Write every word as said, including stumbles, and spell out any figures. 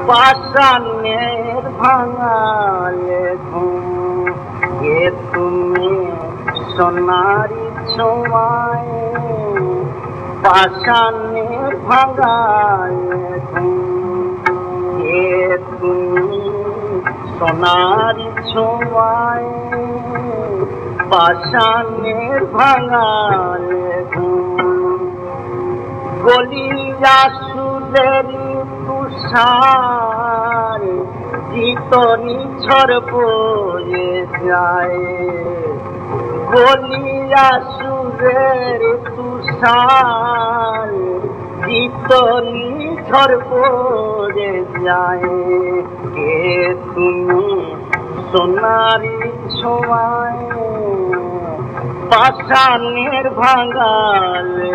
পাষাণের ভাঙালে ঘুম কে তুমি সোনারি ছোঁয়ায় পাষাণের ভাঙালে ঘুম কে তুমি সোনারি ছোঁয়ায় পাষাণের ভাঙালে ঘুম গলিয়া সুদেরি তুষার জিতনি ঝড় বয়ে যায় গলিয়া সুদের তুষার জিতনি ঝড় বয়ে যায় কে তুমি সোনারি ছোঁয়ায় পাষাণের ভাঙালে